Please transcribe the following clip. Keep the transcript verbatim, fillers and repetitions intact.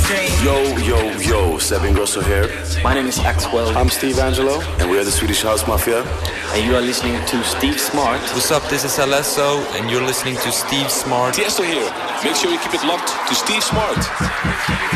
Yo, yo, yo, Sebin Grosso here. My name is Axwell. I'm Steve Angelo. And we are the Swedish House Mafia. And you are listening to Steve Smart. What's up, this is Alesso, and you're listening to Steve Smart. Tiesto here. Make sure you keep it locked to Steve Smart.